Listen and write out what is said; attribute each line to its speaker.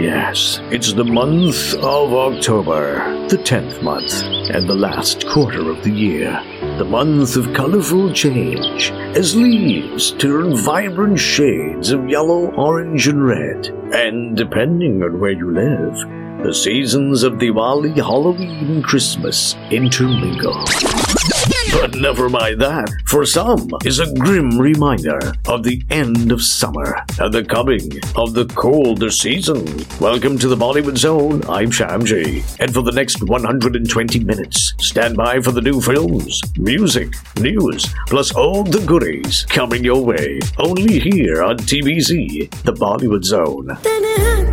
Speaker 1: Yes, it's the month of October, the 10th month, and the last quarter of the year. The month of colorful change, as leaves turn vibrant shades of yellow, orange, and red. And depending on where you live, the seasons of Diwali, Halloween, and Christmas intermingle. But never mind that. For some, is a grim reminder of the end of summer and the coming of the colder season. Welcome to the Bollywood Zone. I'm Shamji. And for the next 120 minutes, stand by for the new films, music, news, plus all the goodies coming your way. Only here on TBZ, the Bollywood Zone.